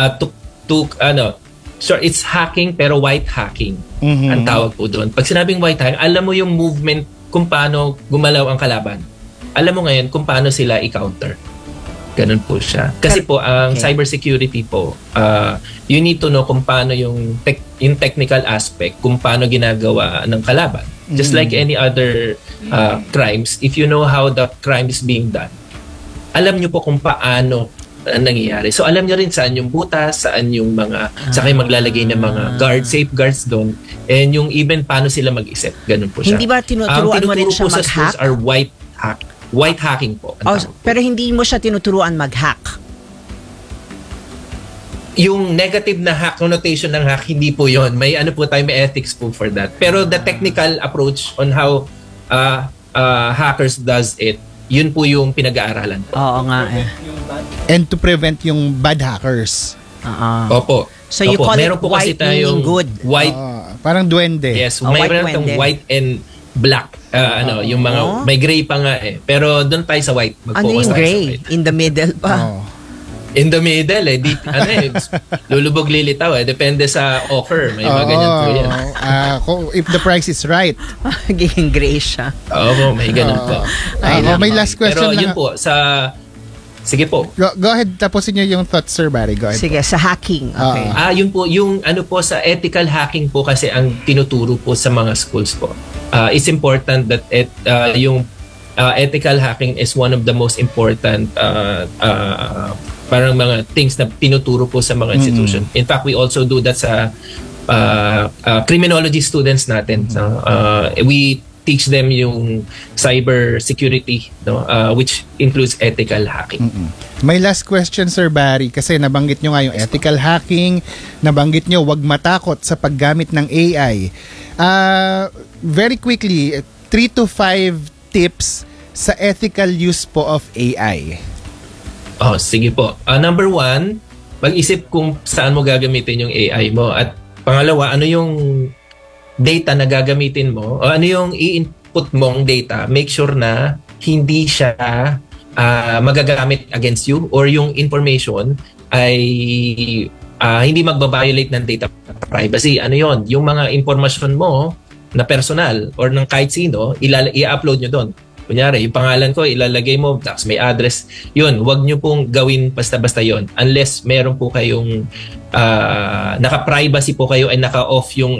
Sure, it's hacking pero white hacking ang tawag po doon. Pag sinabing white hacking, alam mo yung movement kung paano gumalaw ang kalaban. Alam mo ngayon kung paano sila i-counter. Ganun po siya. Kasi po, ang cybersecurity po, you need to know kung paano yung technical aspect, kung paano ginagawa ng kalaban. Just like any other crimes, if you know how the crime is being done, alam nyo po kung paano nangyayari. So alam niyo rin saan yung butas, saan yung mga saka yung maglalagay ng mga safeguards doon, and yung even paano sila mag-isip. Ganun po siya. Hindi ba tinuturuan mo rin siya mag-hack? Ang tinuturo po sa schools are white hacking po. Pero hindi mo siya tinuturuan mag-hack? Yung negative na hack, connotation ng hack, hindi po yon. May may ethics po for that. Pero the technical approach on how hackers does it, yun po yung pinag-aaralan po. Oo nga eh. And to prevent yung bad hackers. Opo. So you call meron it po kasi white meaning good? White. Parang duwende. Yes, mayroon itong white and black. Yung mga, may gray pa nga eh. Pero doon tayo sa white. Ano yung gray? In the middle pa? In the middle lulubog lilitaw depende sa offer, may mga ganyan po yan. If the price is right, magiging gray siya. May ganun po. May last question. Pero yun po sige po, go ahead, tapusin niyo yung thoughts, Sir Barry. Go ahead. Sige, sa hacking. Okay. Yun po, yung sa ethical hacking po kasi ang tinuturo po sa mga schools po. It's important that yung ethical hacking is one of the most important parang mga things na tinuturo po sa mga institution. In fact, we also do that sa criminology students natin. We teach them yung cyber security, which includes ethical hacking. May last question, Sir Barry, kasi nabanggit nyo nga yung ethical hacking, nabanggit nyo wag matakot sa paggamit ng AI. Very quickly, 3 to 5 tips sa ethical use po of AI. Sige po. Number 1, mag-isip kung saan mo gagamitin yung AI mo. At pangalawa, ano yung data na gagamitin mo? O ano yung in-input mong data, make sure na hindi siya magagamit against you or yung information ay hindi magbabiolate ng data privacy. Ano yon? Yung mga informasyon mo na personal or ng kahit sino, i-upload nyo doon. Kunyari, yung pangalan ko, ilalagay mo, tapos may address. Yun, wag nyo pong gawin basta-basta yon unless meron po kayong naka-privacy po kayo ay naka-off yung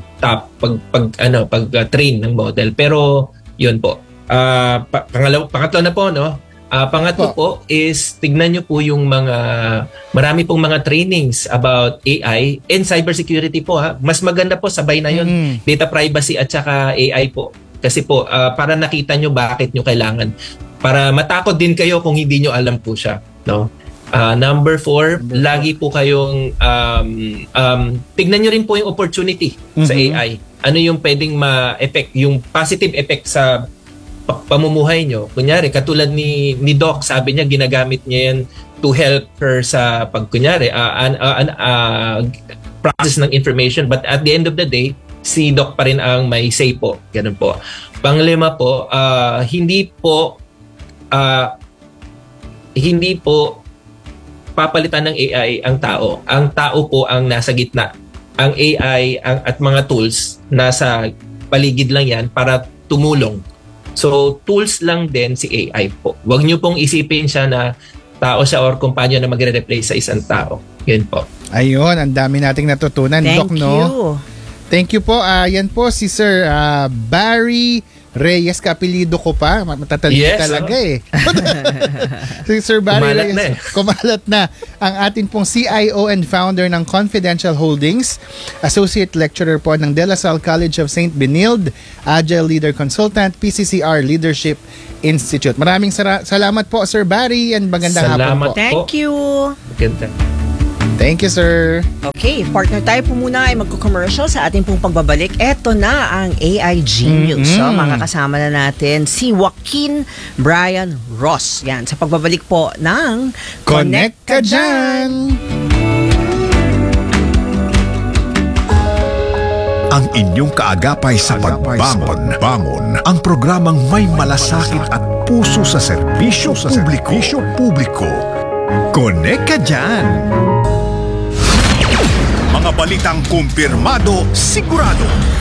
pag-train ng model. Pero yun po. Pangatlo na po, no? Pangatlo po is tignan nyo po yung marami pong mga trainings about AI and cybersecurity po, ha. Mas maganda po sabay na yun. Data privacy at saka AI po. Kasi po para nakita nyo bakit nyo kailangan. Para matakot din kayo kung hindi nyo alam po siya, no? Number 4, lagi po kayong tignan nyo rin po yung opportunity sa AI. Ano yung pwedeng ma-effect, yung positive effect sa pamumuhay nyo. Kunyari, katulad ni Doc, sabi niya, ginagamit niya yan to help her sa process ng information. But at the end of the day, si Doc pa rin ang may say po. Ganun po. Panglima po, hindi po papalitan ng AI ang tao. Ang tao po ang nasa gitna. Ang AI at mga tools nasa paligid lang yan para tumulong. So, tools lang din si AI po. Huwag nyo pong isipin siya na tao siya or kumpanya na magre-replace sa isang tao. Yun po. Ayun, ang dami nating natutunan, Doc, no? Thank you po. Yan po si Sir Barry Reyes, kapilido ko pa. Matatalino talaga eh. Si Sir Barry Reyes. Kumalat na. Ang atin pong CIO and founder ng Confidential Holdings, Associate Lecturer po ng De La Salle College of St. Benilde, Agile Leader Consultant, PCCR Leadership Institute. Maraming salamat po, Sir Barry, and magandang hapon po. Thank you. Maganda. Thank you, sir. Okay, partner tayo po muna ay magko-commercial sa ating pong pagbabalik. Eto na ang AI Genius. So, makakasama na natin si Joaquin Brian Ross. Yan, sa pagbabalik po ng Connect Ka Dyan! Ang inyong kaagapay sa pagbangon. Ang programang may malasakit at puso sa serbisyo publiko. Connect Ka Dyan! Mga balitang kumpirmado, sigurado.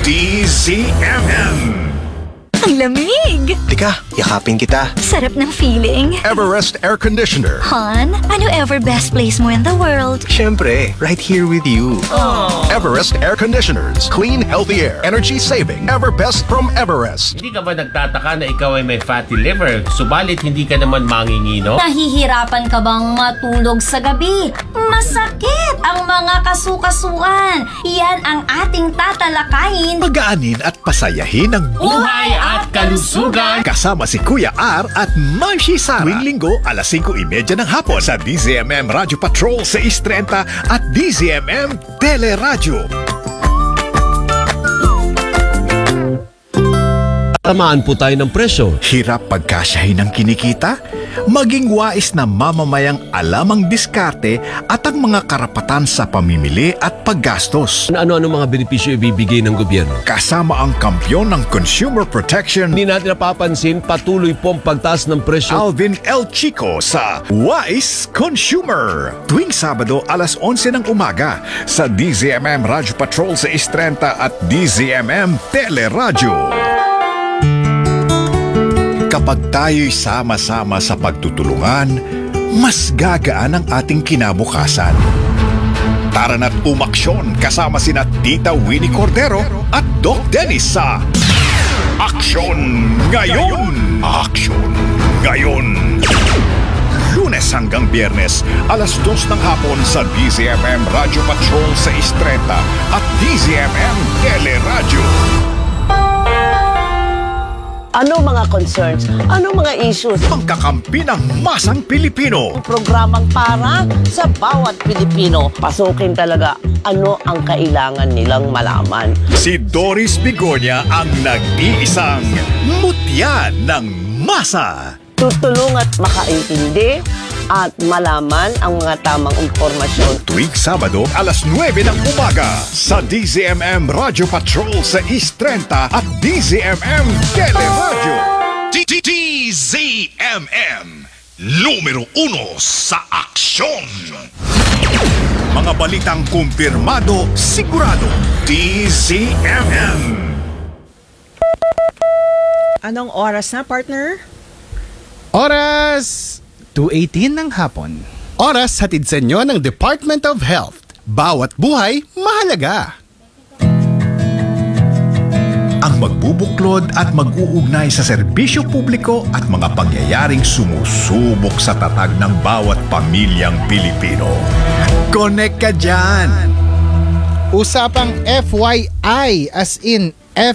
DZMM. Ang lamig! Tika, yakapin kita. Sarap ng feeling. Everest Air Conditioner. Han, ano ever best place mo in the world? Siyempre, right here with you. Aww. Everest Air Conditioners. Clean, healthy air. Energy saving. Ever best from Everest. Hindi ka ba nagtataka na ikaw ay may fatty liver, subalit hindi ka naman mangingino? Nahihirapan ka bang matulog sa gabi? Masakit ang mga kasukasuan. Yan ang ating tatalakayin. Pagaanin at pasayahin ang buhay at kalusugan. Kasama si Kuya R at Mamshi Sara. Tuwing linggo, alas 5:30 ng hapon sa DZMM Radio Patrol 630 at DZMM Teleradyo. Tamaan po tayo ng presyo. Hirap pagkasyahin ng kinikita? Maging wais na mamamayang alam ang diskarte at ang mga karapatan sa pamimili at paggastos. Ano-ano mga benepisyo ibibigay ng gobyerno? Kasama ang kampyon ng consumer protection. Hindi natin napapansin, patuloy pong pagtaas ng presyo. Alvin L. Chico sa Wise Consumer. Tuwing Sabado, alas 11 ng umaga sa DZMM Radio Patrol 630 at DZMM Teleradyo. Kapag tayo'y sama-sama sa pagtutulungan, mas gagaan ang ating kinabukasan. Tara na't umaksyon kasama sina Tita Winnie Cordero at Doc Dennis sa Aksyon Ngayon! Aksyon Ngayon! Lunes hanggang Biyernes, alas 2 ng hapon sa DZMM Radio Patrol 630 at DZMM Teleradyo. Ano mga concerns? Ano mga issues? Pagkakampi ng masang Pilipino. Programang para sa bawat Pilipino. Pasukin talaga ano ang kailangan nilang malaman. Si Doris Bigonya ang nag-iisang mutya ng masa. Tutulong at makaintindi, at malaman ang mga tamang impormasyon. Tuwing Sabado, alas 9 ng umaga sa DZMM Radio Patrol sa East 30 at DZMM Teleradio. DZMM, numero 1 sa aksyon. Mga balitang kumpirmado, sigurado. DZMM. Anong oras na, partner? Oras 2:18 ng hapon. Oras hatid sa inyo ng Department of Health. Bawat buhay, mahalaga. Ang magbubuklod at mag-uugnay sa serbisyo publiko at mga pangyayaring sumusubok sa tatag ng bawat pamilyang Pilipino. Connect ka dyan! Usapang FYI, as in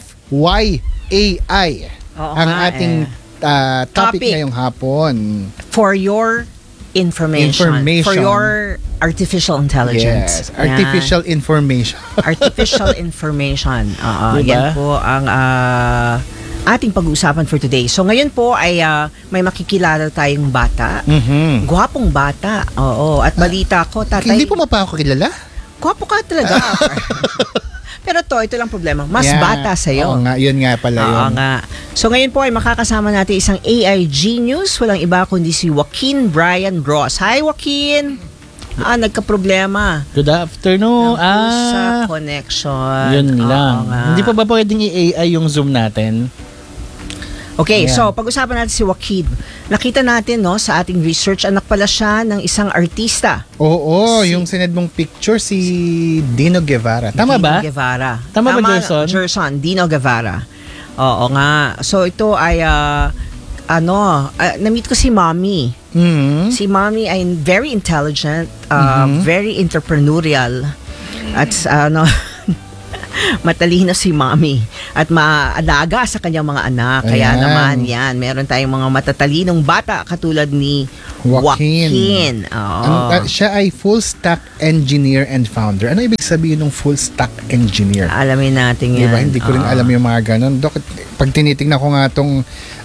FYAI. Oo ang nga, ating topic ngayong hapon. For your information. For your artificial intelligence. Yes, artificial information. Artificial information. Diba? Yan po ang ating pag-uusapan for today. So ngayon po ay may makikilala tayong bata. Gwapong bata. Oo. At balita ko, tatay. Hindi po pa ako kilala? Gwapo ka talaga. Pero ito lang problema. Mas bata sa'yo. Oo nga, yun nga pala yun. Oo nga. So ngayon po ay makakasama natin isang AI genius. Walang iba kundi si Joaquin Brian Ross. Hi, Joaquin! Nagka-problema. Good afternoon. Sa connection. Yun lang. Hindi pa ba pwedeng i-AI yung Zoom natin? Okay, so pag-usapan natin si Joaquin. Nakita natin sa ating research, anak pala siya ng isang artista. Oo, yung sined mong picture si Dino Guevara. Tama ba? Dino Guevara. Tama ba, Gerson? Gerson, Dino Guevara. Oo nga. So ito ay na-meet ko si Mommy. Si Mommy ay very intelligent, very entrepreneurial, at matalino si Mommy at maalaga sa kanyang mga anak. Kaya naman yan, meron tayong mga matatalinong bata katulad ni Joaquin. Siya ay full stack engineer and founder. Ano ibig sabihin ng full stack engineer? Alamin natin yan. Diba? Hindi ko rin alam yung mga ganun. Dok, pag tinitingnan ko nga tong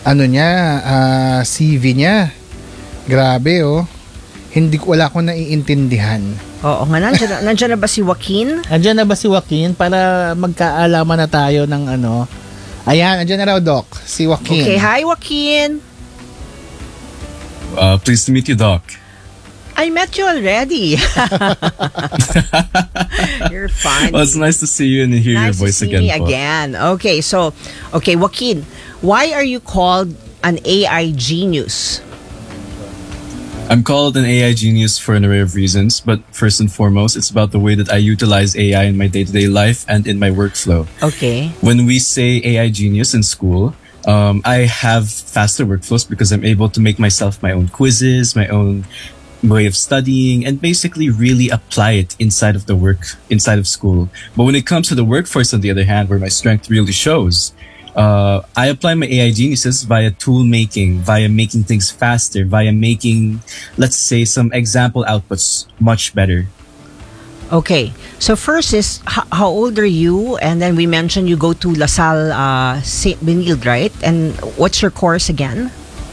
CV niya, grabe wala akong naiintindihan. Oo nga, nandiyan na ba si Joaquin? Nandiyan na ba si Joaquin para magkaalaman na tayo ng Ayan, nandiyan na raw, Doc. Si Joaquin. Okay, hi Joaquin. Pleased to meet you, Doc. I met you already. You're funny. Well, it's nice to see you and hear your voice again. Nice to see me again. Okay, so, Joaquin, why are you called an AI genius? I'm called an AI genius for an array of reasons, but first and foremost, it's about the way that I utilize AI in my day-to-day life and in my workflow. Okay. When we say AI genius in school, I have faster workflows because I'm able to make myself my own quizzes, my own way of studying, and basically really apply it inside of school. But when it comes to the workforce, on the other hand, where my strength really shows, I apply my AI geniuses via tool making, via making things faster, via making, let's say, some example outputs much better. Okay. So first is, how old are you? And then we mentioned you go to LaSalle St. Benilde, right? And what's your course again?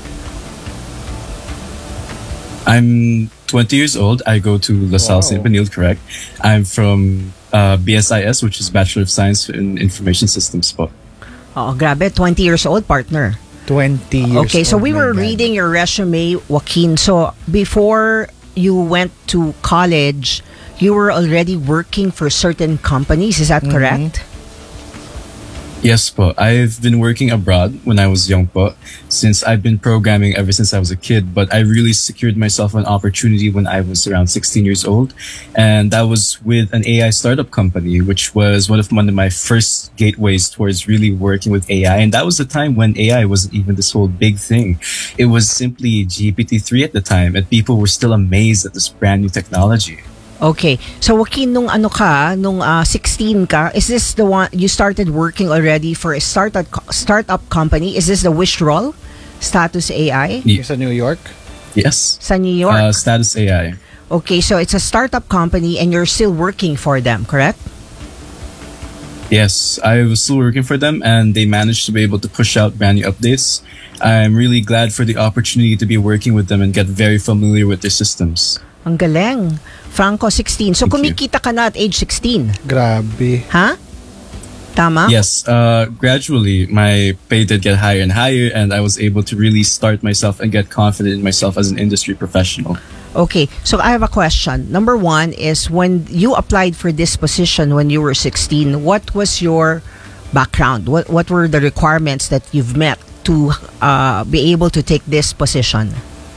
I'm 20 years old. I go to LaSalle St. Benilde, correct? I'm from BSIS, which is Bachelor of Science in Information Systems po. Oh, grabe. 20 years old, partner. 20 years old. Okay, so we were reading your resume, Joaquin. So before you went to college, you were already working for certain companies. Is that correct? Yes po. I've been working abroad when I was young po, since I've been programming ever since I was a kid, but I really secured myself an opportunity when I was around 16 years old, and that was with an AI startup company, which was one of my first gateways towards really working with AI, and that was the time when AI wasn't even this whole big thing. It was simply GPT-3 at the time, and people were still amazed at this brand new technology. Okay. So Joaquin, nung 16 ka, is this the one you started working already for a startup company? Is this the Wish Roll? Status AI? Sa New York? Yes. Sa New York? Status AI. Okay, so it's a startup company and you're still working for them, correct? Yes, I was still working for them and they managed to be able to push out brand new updates. I'm really glad for the opportunity to be working with them and get very familiar with their systems. Ang galing. Franco, 16. So kumikita ka na at age 16. Grabe. Ha? Tama? Yes, gradually my pay did get higher and higher and I was able to really start myself and get confident in myself as an industry professional. Okay, so I have a question. Number one is, when you applied for this position when you were 16, what was your background? What were the requirements that you've met to be able to take this position?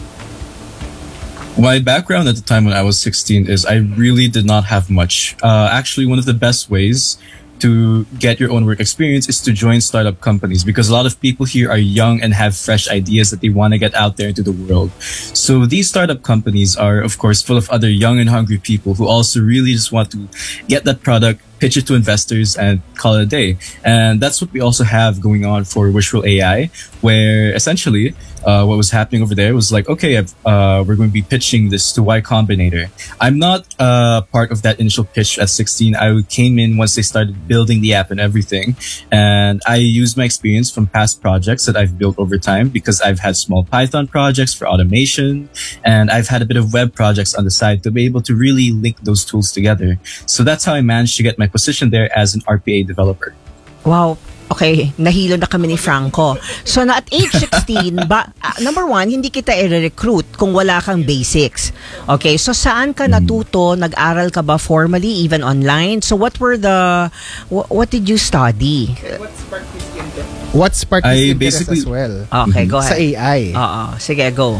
My background at the time when I was 16 is I really did not have much. Actually, one of the best ways to get your own work experience is to join startup companies, because a lot of people here are young and have fresh ideas that they want to get out there into the world. So these startup companies are, of course, full of other young and hungry people who also really just want to get that product, pitch it to investors, and call it a day. And that's what we also have going on for Wishful AI, where essentially what was happening over there was like, okay, we're going to be pitching this to Y Combinator. I'm not part of that initial pitch at 16. I came in once they started building the app and everything. And I used my experience from past projects that I've built over time, because I've had small Python projects for automation, and I've had a bit of web projects on the side to be able to really link those tools together. So that's how I managed to get my position there as an RPA developer. Wow. Okay, nahilo na kami ni Franco. So na at age 16, number one, hindi kita i-recruit kung wala kang basics. Okay, so saan ka natuto? Nag-aral ka ba formally, even online? So what did you study? What sparked I his interest basically- as well? Okay, go ahead. Sa AI. Sige, go.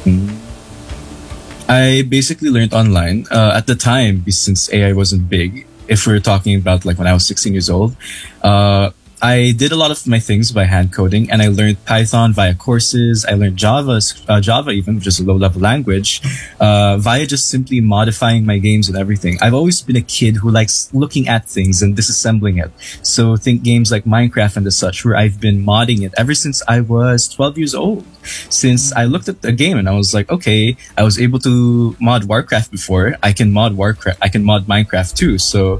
I basically learned online. At the time, since AI wasn't big, if we're talking about like when I was 16 years old, I did a lot of my things by hand coding, and I learned Python via courses. I learned Java even, which is a low-level language, via just simply modifying my games and everything. I've always been a kid who likes looking at things and disassembling it. So think games like Minecraft and such, where I've been modding it ever since I was 12 years old. Since I looked at the game and I was like, okay, I was able to mod Warcraft before. I can mod Minecraft too. So